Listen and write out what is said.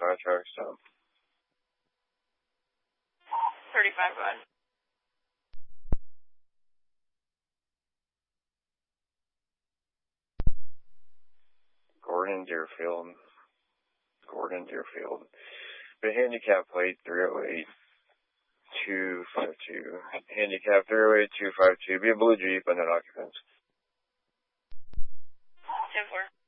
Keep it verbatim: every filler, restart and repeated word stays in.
fire truck, so. thirty-five, go ahead. Gordon Deerfield. Gordon Deerfield. The handicap plate three oh eight two five two. Handicap three oh eight two five two. Be a blue Jeep and an occupant. ten four.